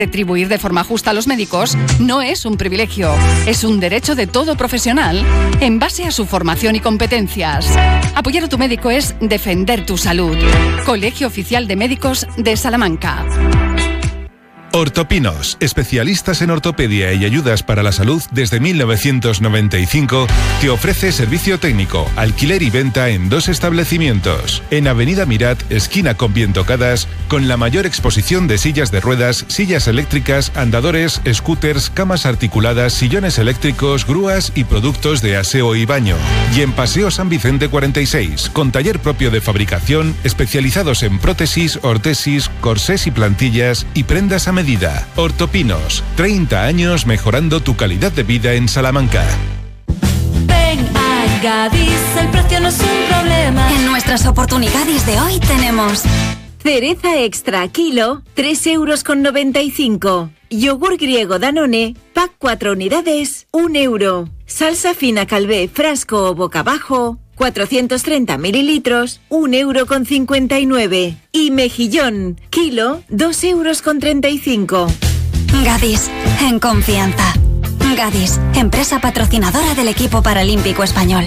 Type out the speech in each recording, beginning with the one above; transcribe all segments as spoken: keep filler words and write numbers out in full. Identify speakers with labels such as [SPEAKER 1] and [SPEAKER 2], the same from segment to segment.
[SPEAKER 1] Retribuir de forma justa a los médicos no es un privilegio, es un derecho de todo profesional en base a su formación y competencias. Apoyar a tu médico es defender tu salud. Colegio Oficial de Médicos de Salamanca.
[SPEAKER 2] Ortopinos, especialistas en ortopedia y ayudas para la salud desde mil novecientos noventa y cinco, te ofrece servicio técnico, alquiler y venta en dos establecimientos. En Avenida Mirat, esquina con Vientocadas, con la mayor exposición de sillas de ruedas, sillas eléctricas, andadores, scooters, camas articuladas, sillones eléctricos, grúas y productos de aseo y baño. Y en Paseo San Vicente cuarenta y seis, con taller propio de fabricación, especializados en prótesis, ortesis, corsés y plantillas y prendas a medida. Ortopinos, treinta años mejorando tu calidad de vida en Salamanca.
[SPEAKER 3] Ven a Gadis, el precio no es un problema.
[SPEAKER 4] En nuestras oportunidades de hoy tenemos
[SPEAKER 5] cereza extra kilo, tres euros con noventa y cinco. Yogur griego Danone, pack cuatro unidades, un euro. Salsa fina Calvé, frasco o boca abajo, cuatrocientos treinta mililitros, un euro con cincuenta y nueve. Y mejillón, kilo, dos euros con treinta y cinco.
[SPEAKER 4] Gadis, en confianza. Gadis, empresa patrocinadora del equipo paralímpico español.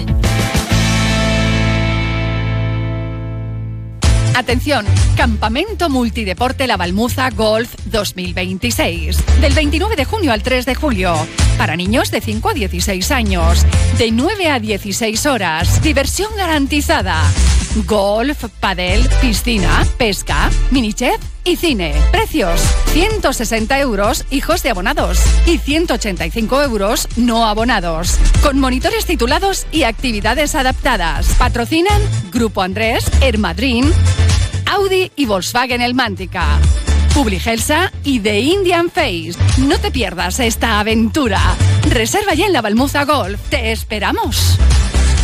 [SPEAKER 1] Atención, Campamento Multideporte La Balmuza Golf dos mil veintiséis. Del veintinueve de junio al tres de julio. Para niños de cinco a dieciséis años. De nueve a dieciséis horas. Diversión garantizada. Golf, pádel, piscina, pesca, minichef y cine. Precios: ciento sesenta euros hijos de abonados y ciento ochenta y cinco euros no abonados. Con monitores titulados y actividades adaptadas. Patrocinan Grupo Andrés, Ermadrin, Audi y Volkswagen Elmántica. Publigelsa y The Indian Face. No te pierdas esta aventura. Reserva ya en La Balmuza Golf. ¡Te esperamos!